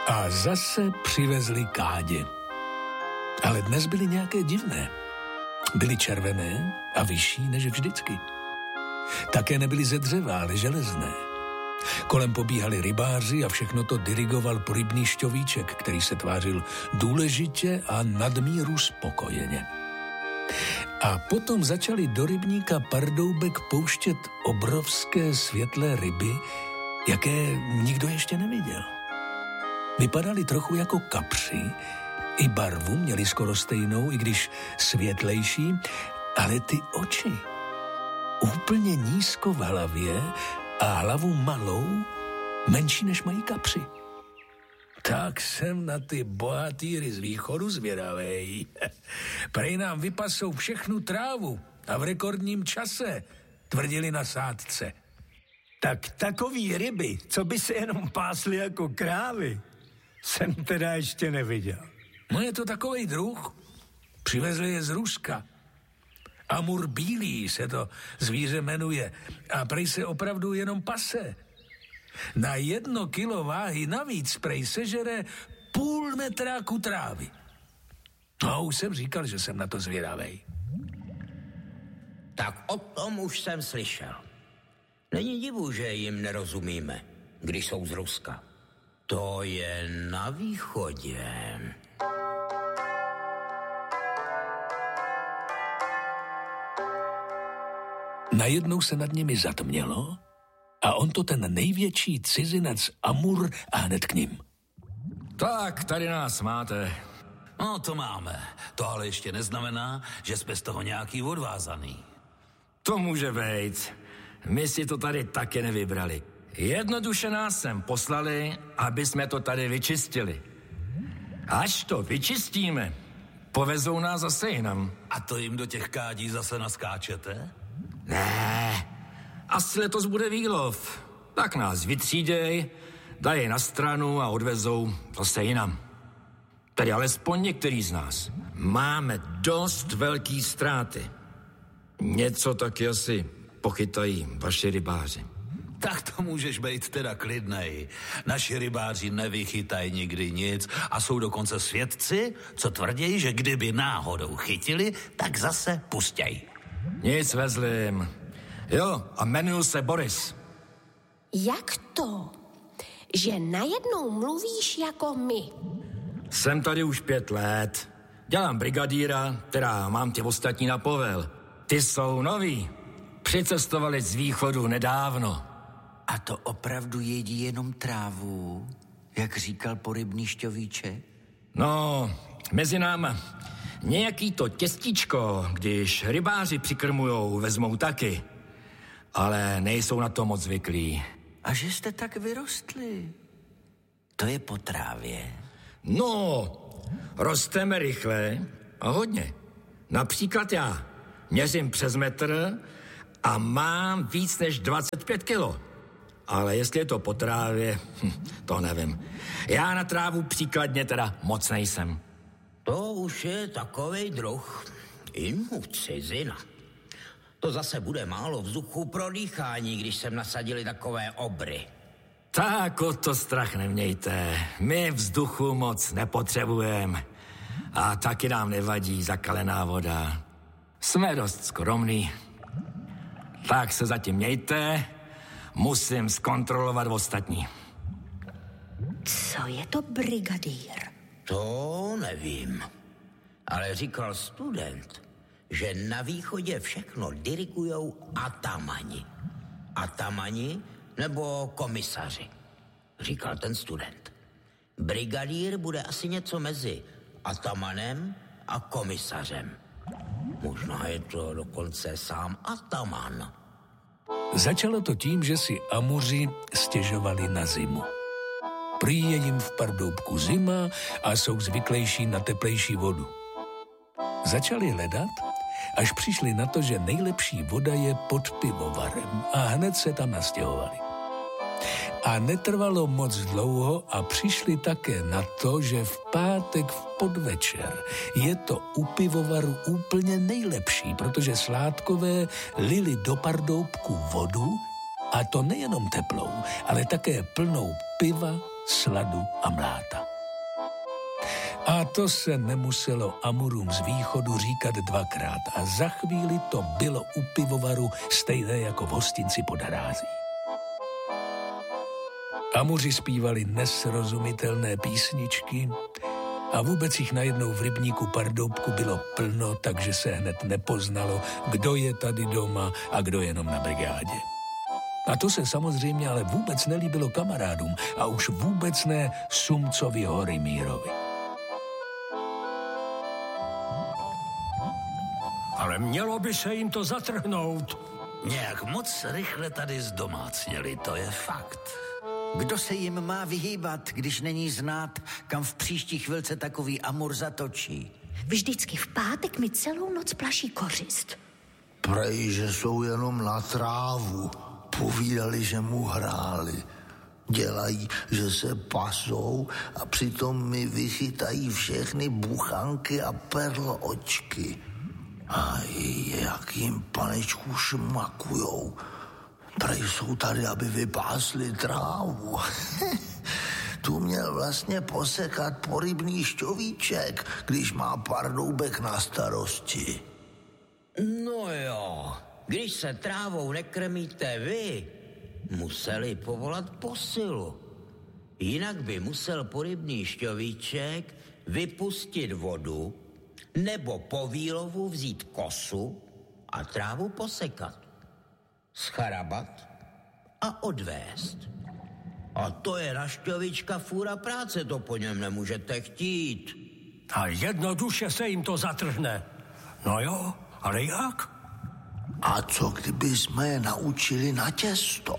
A zase přivezli kádě. Ale dnes byly nějaké divné. Byly červené a vyšší než vždycky. Také nebyly ze dřeva, ale železné. Kolem pobíhali rybáři a všechno to dirigoval porybný šťovíček, který se tvářil důležitě a nadmíru spokojeně. A potom začali do rybníka Pardoubek pouštět obrovské světlé ryby, jaké nikdo ještě neviděl. Vypadaly trochu jako kapři, i barvu měli skoro stejnou, i když světlejší, ale ty oči úplně nízko v hlavě a hlavu malou, menší než mají kapři. Tak jsem na ty bohatýry z východu zvědavej. Prej nám vypasou všechnu trávu a v rekordním čase, tvrdili na sádce. Tak takový ryby, co by se jenom pásly jako krávy, jsem teda ještě neviděl. No je to takovej druh. Přivezli je z Ruska. Amur bílý se to zvíře jmenuje a prej se opravdu jenom pase. Na 1 kilo váhy navíc prej sežere půl metráku trávy. No, už jsem říkal, že jsem na to zvědavej. Tak o tom už jsem slyšel. Není divu, že jim nerozumíme, když jsou z Ruska. To je na východě. Najednou se nad nimi zatmělo a on to ten největší cizinec Amur a hned k ním. Tak, tady nás máte. No, to máme. To ale ještě neznamená, že jsme z toho nějaký odvázaný. To může být. My si to tady taky nevybrali. Jednoduše nás sem poslali, aby jsme to tady vyčistili. Až to vyčistíme, povezou nás zase jinam. A to jim do těch kádí zase naskáčete? Ne, asi letos bude výlov. Tak nás vytříděj, dají na stranu a odvezou zase jinam. Tedy alespoň některý z nás. Máme dost velký ztráty. Něco taky asi pochytají vaši rybáři. Tak to můžeš být teda klidnej. Naši rybáři nevychytají nikdy nic a jsou dokonce svědci, co tvrdí, že kdyby náhodou chytili, tak zase pustěj. Nic vezlim. Jo, a jmenuji se Boris. Jak to, že najednou mluvíš jako my? Jsem tady už 5 let. Dělám brigadíra, teda mám ty ostatní na povel. Ty jsou noví. Přicestovali z východu nedávno. A to opravdu jedí jenom trávu, jak říkal porybný šťovíček? No, mezi náma. Nějaký to těstíčko, když rybáři přikrmujou, vezmou taky. Ale nejsou na to moc zvyklí. A že jste tak vyrostli? To je po trávě? No, rosteme rychle a hodně. Například já měřím přes metr a mám víc než 25 kilo. Ale jestli je to po trávě, to nevím. Já na trávu příkladně teda moc nejsem. To už je takovej druh. Cizina. To zase bude málo vzduchu pro dýchání, když sem nasadili takové obry. Tak o to strach nemějte. My vzduchu moc nepotřebujeme. A taky nám nevadí zakalená voda. Jsme dost skromný. Tak se zatím mějte. Musím zkontrolovat ostatní. Co je to brigadýr? To nevím. Ale říkal student, že na východě všechno dirigujou atamani. Atamani nebo komisaři, říkal ten student. Brigadýr bude asi něco mezi atamanem a komisařem. Možná je to dokonce sám ataman. Začalo to tím, že si Amuři stěžovali na zimu. Prý je jim v Pardoubku zima a jsou zvyklejší na teplejší vodu. Začali hledat, až přišli na to, že nejlepší voda je pod pivovarem a hned se tam nastěhovali. A netrvalo moc dlouho a přišli také na to, že v pátek v podvečer je to u pivovaru úplně nejlepší, protože Sládkové lili do Pardoubku vodu, a to nejenom teplou, ale také plnou piva sladu a mláta. A to se nemuselo Amurům z východu říkat dvakrát a za chvíli to bylo u pivovaru stejné jako v hostinci pod hrází. Amuři zpívali nesrozumitelné písničky a vůbec jich najednou v rybníku Pardoubku bylo plno, takže se hned nepoznalo, kdo je tady doma a kdo jenom na brigádě. A to se samozřejmě ale vůbec nelíbilo kamarádům a už vůbec ne Sumcovi Horimírovi. Ale mělo by se jim to zatrhnout. Nějak moc rychle tady zdomácněli, to je fakt. Kdo se jim má vyhýbat, když není znát, kam v příští chvilce takový Amur zatočí? Vždycky v pátek mi celou noc plaší kořist. Prej, že jsou jenom na trávu. Povídali, že mu hráli. Dělají, že se pasou a přitom mi vychytají všechny buchanky a perloočky. A jak jim panečku šmakujou. Prej jsou tady, aby vypásli trávu. Tu měl vlastně posekat porybný šťovíček, když má Pardoubek na starosti. No jo, když se trávou nekrmíte vy, museli povolat posilu. Jinak by musel porybný šťovíček vypustit vodu nebo po výlovu vzít kosu a trávu posekat, scharabat a odvést. A to je na šťovíčka fůra práce, to po něm nemůžete chtít. A jednoduše se jim to zatrhne. No jo, ale jak? A co kdyby jsme je naučili na těsto?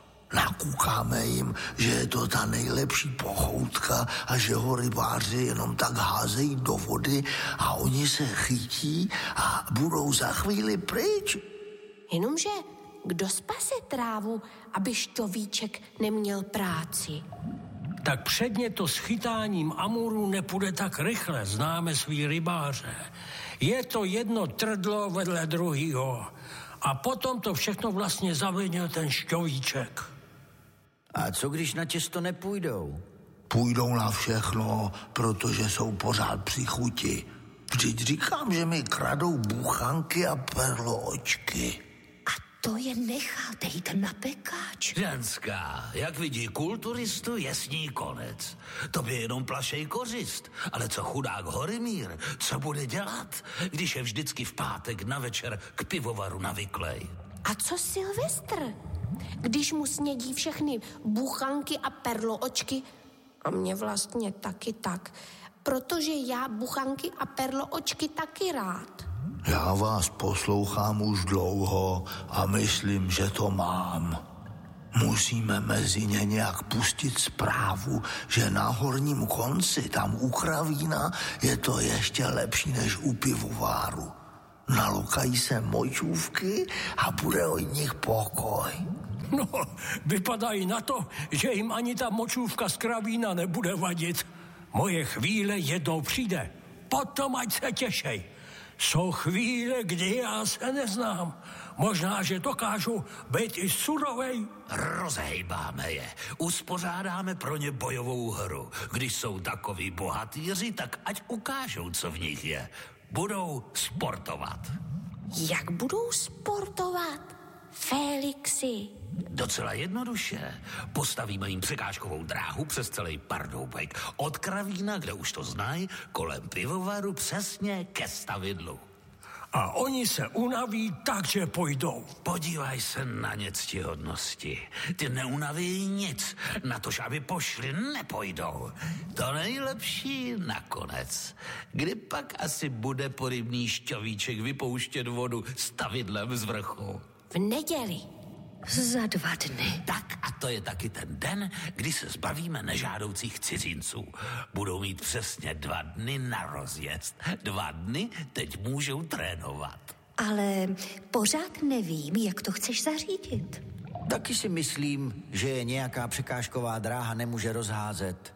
Nakukáme jim, že je to ta nejlepší pochoutka a že ho rybáři jenom tak házejí do vody a oni se chytí a budou za chvíli pryč. Jenomže kdo spase trávu, aby šťovíček neměl práci? Tak předně to s chytáním Amurů nepůjde tak rychle, známe svý rybáře. Je to jedno trdlo vedle druhýho. A potom to všechno vlastně zavinil ten šťovíček. A co když na těsto nepůjdou? Půjdou na všechno, protože jsou pořád při chuti. Vždyť říkám, že mi kradou buchanky a perloočky. A to je necháte jít na pekáč. Ženská, jak vidí kulturistu, je s ní konec. Tobě jenom plašej kořist. Ale co chudák Horimír, co bude dělat, když je vždycky v pátek na večer k pivovaru navyklej? A co Silvestr? Když mu snědí všechny buchanky a perloočky, a mě vlastně taky tak, protože já buchanky a perloočky taky rád. Já vás poslouchám už dlouho a myslím, že to mám. Musíme mezi ně nějak pustit zprávu, že na horním konci, tam u Kravína, je to ještě lepší než u pivováru. Nalokají se močůvky a bude od nich pokoj. No, vypadají na to, že jim ani ta močůvka z Kravína nebude vadit. Moje chvíle jednou přijde. Potom ať se těšej. Jsou chvíle, kdy já se neznám. Možná, že dokážu být i surovej. Rozhejbáme je. Uspořádáme pro ně bojovou hru. Když jsou takoví bohatýři, tak ať ukážou, co v nich je. Budou sportovat. Jak budou sportovat, Félixi? Docela jednoduše. Postavíme jim překážkovou dráhu přes celý Pardoubek. Od Kravína, kde už to znají, kolem pivovaru přesně ke stavidlu. A oni se unaví, takže pojdou. Podívej se na ně, ctihodnosti. Ty neunaví nic. Na to, že aby pošli, nepojdou. To nejlepší nakonec. Kdy pak asi bude porybný šťovíček vypouštět vodu stavidlem z vrchu? V neděli. Za 2 dny. Tak a to je taky ten den, kdy se zbavíme nežádoucích cizinců. Budou mít přesně 2 dny na rozjezd. 2 dny teď můžou trénovat. Ale pořád nevím, jak to chceš zařídit. Taky si myslím, že je nějaká překážková dráha nemůže rozházet.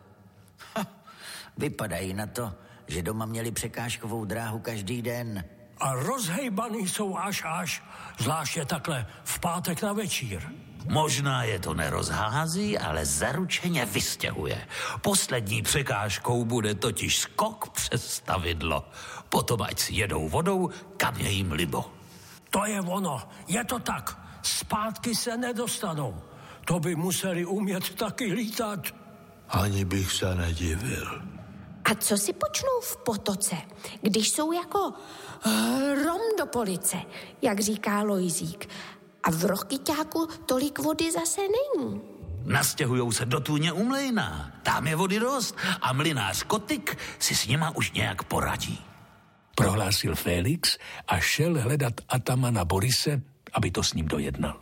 Vypadají na to, že doma měli překážkovou dráhu každý den. A rozhejbaný jsou až, zvláště takhle v pátek na večír. Možná je to nerozhází, ale zaručeně vystěhuje. Poslední překážkou bude totiž skok přes stavidlo. Potom ať si jedou vodou, kam je jim libo. To je ono, je to tak. Zpátky se nedostanou. To by museli umět taky lítat. Ani bych se nedivil. A co si počnou v potoce, když jsou jako rom do police, jak říká Lojzík. A v Rokyťáku tolik vody zase není. Nastěhujou se do tůně u mlejna. Tam je vody dost a mlynář Kotyk si s nima už nějak poradí. Prohlásil Félix a šel hledat atamana Borise, aby to s ním dojednal.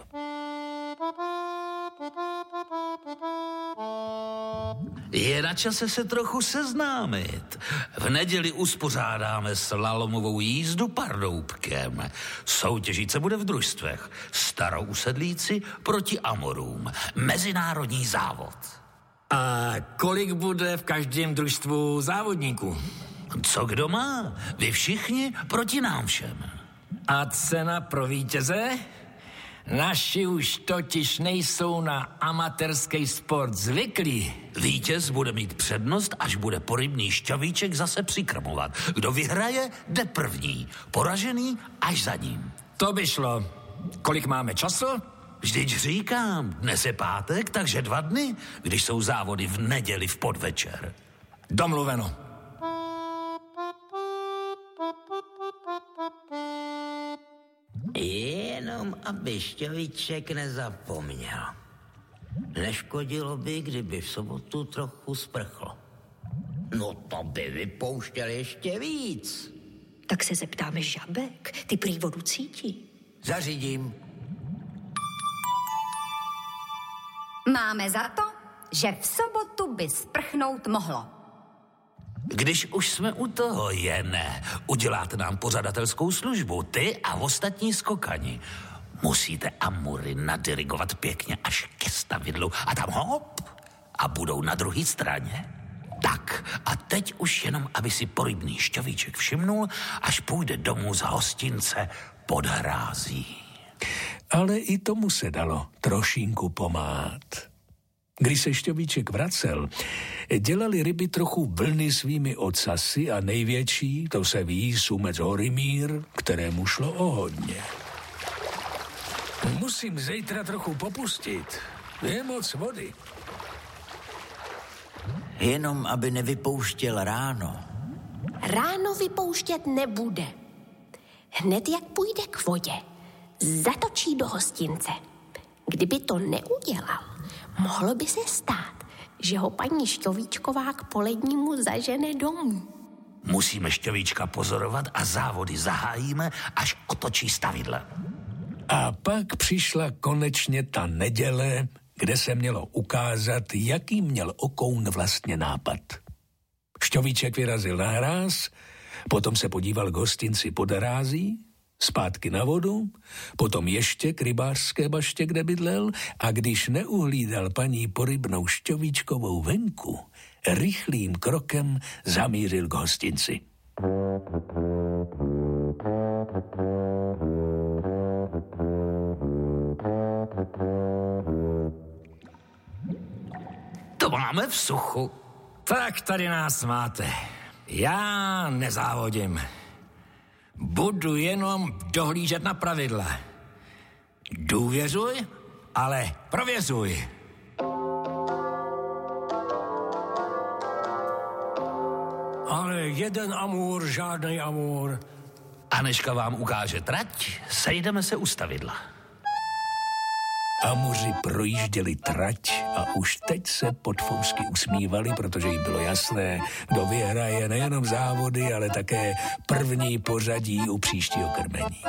Je na čase se trochu seznámit. V neděli uspořádáme slalomovou jízdu Pardoubkem. Soutěžit se bude v družstvech. Starousedlíci proti Amorům. Mezinárodní závod. A kolik bude v každém družstvu závodníků? Co kdo má? Vy všichni proti nám všem. A cena pro vítěze? Naši už totiž nejsou na amatérský sport zvyklí. Vítěz bude mít přednost, až bude porybný šťavíček zase přikrmovat. Kdo vyhraje, jde první. Poražený až za ním. To by šlo. Kolik máme času? Vždyť říkám, dnes je pátek, takže 2 dny, když jsou závody v neděli v podvečer. Domluveno. Jenom aby šťavíček nezapomněl. Neškodilo by, kdyby v sobotu trochu sprchlo. No to by vypouštěl ještě víc. Tak se zeptáme žabek, ty prý vodu cítí. Zařídím. Máme za to, že v sobotu by sprchnout mohlo. Když už jsme u toho, Jene, uděláte nám pořadatelskou službu, ty a ostatní skokani. Musíte Amury nadirigovat pěkně až ke stavidlu a tam hop a budou na druhé straně. Tak a teď už jenom, aby si porybný šťavíček všimnul, až půjde domů za hostince pod hrází. Ale i tomu se dalo trošinku pomáhat. Když se šťovíček vracel, dělali ryby trochu vlny svými ocasy a největší, to se ví, sumec Horimír, kterému šlo o hodně. Musím zítra trochu popustit. Je moc vody. Jenom aby nevypouštěl ráno. Ráno vypouštět nebude. Hned jak půjde k vodě, zatočí do hostince. Kdyby to neudělal, mohlo by se stát, že ho paní Šťovíčková k polednímu zažene domů. Musíme šťovíčka pozorovat a závody zahájíme, až otočí stavidle. A pak přišla konečně ta neděle, kde se mělo ukázat, jaký měl Okoun vlastně nápad. Šťovíček vyrazil na hráz, potom se podíval k hostinci pod hrází, zpátky na vodu, potom ještě k rybářské baště, kde bydlel, a když neuhlídal paní porybnou Šťovíčkovou venku, rychlým krokem zamířil k hostinci. To máme v suchu. Tak tady nás máte. Já nezávodím. Budu jenom dohlížet na pravidla. Důvěřuj, ale prověřuj. Ale jeden amur, žádnej amur. Aneška vám ukáže trať, sejdeme se u stavidla. Amuři projížděli trať a už teď se pod fousky usmívali, protože jim bylo jasné, kdo vyhraje nejenom závody, ale také první pořadí u příštího krmení.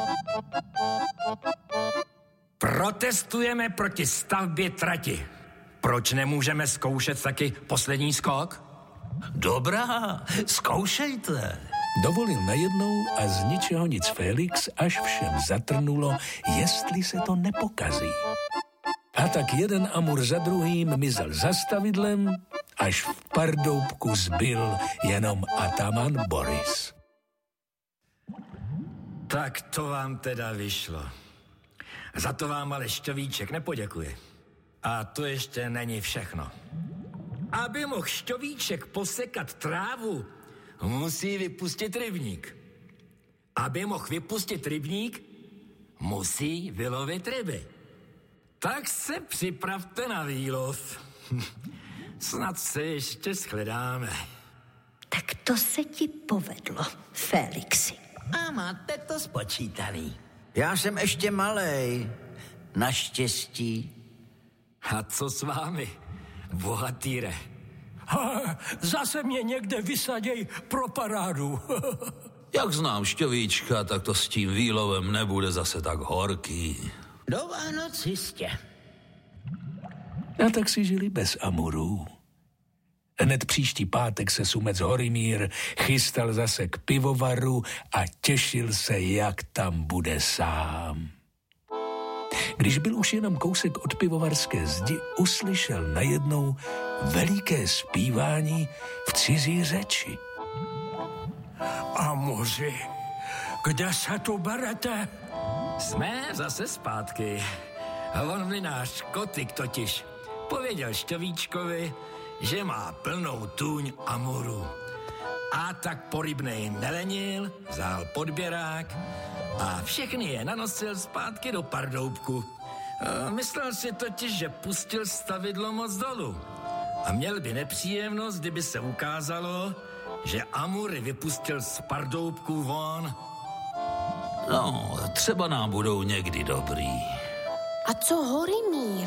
Protestujeme proti stavbě trati. Proč nemůžeme zkoušet taky poslední skok? Dobrá, zkoušejte. Dovolil najednou a z ničeho nic Félix, až všem zatrnulo, jestli se to nepokazí. A tak jeden amur za druhým mizel za stavidlem, až v Pardoubku zbyl jenom ataman Boris. Tak to vám teda vyšlo. Za to vám ale Šťovíček nepoděkuje. A to ještě není všechno. Aby mohl Šťovíček posekat trávu, musí vypustit rybník. Aby mohl vypustit rybník, musí vylovit ryby. Tak se připravte na výlov. Snad se ještě shledáme. Tak to se ti povedlo, Felixi. A máte to spočítaný. Já jsem ještě malej. Naštěstí. A co s vámi, bohatýre? Zase mě někde vysaděj pro parádu. Jak znám Šťovíčka, tak to s tím výlovem nebude zase tak horký. Do Vánoc jistě. A tak si žili bez Amurů. Hned příští pátek se sumec Horimír chystal zase k pivovaru a těšil se, jak tam bude sám. Když byl už jenom kousek od pivovarské zdi, uslyšel najednou veliké zpívání v cizí řeči. Amuři, kde se tu berete? Jsme zase zpátky. On mlynář Kotyk totiž pověděl Šťovíčkovi, že má plnou tůň Amuru. A tak porybnej nelenil, vzal podběrák a všechny je nanosil zpátky do Pardoubku. Myslel si totiž, že pustil stavidlo moc dolů. A měl by nepříjemnost, kdyby se ukázalo, že Amury vypustil z Pardoubku von. No, třeba nám budou někdy dobrý. A co Horimír?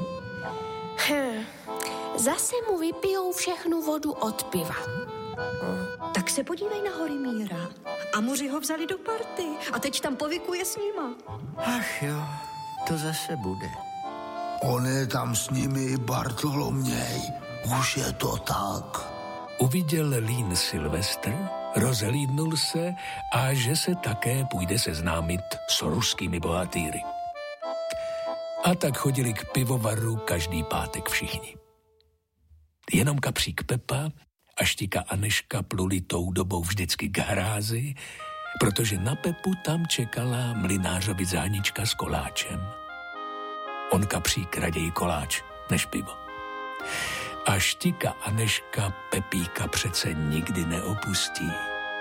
Zase mu vypijou všechnu vodu od piva. Tak se podívej na Horimíra. Amuři ho vzali do party a teď tam povykuje s nima. Ach jo, to zase bude. On je tam s nimi i Bartoloměj. Už je to tak. Uviděl lín Silvestr, rozhlídnul se a že se také půjde seznámit s ruskými bohatýry. A tak chodili k pivovaru každý pátek všichni. Jenom kapřík Pepa a Štika Aneška pluli tou dobou vždycky k hrázi, protože na Pepu tam čekala mlynářovic Hanička s koláčem. On kapřík raději koláč než pivo. A Štika Aneška Pepíka přece nikdy neopustí.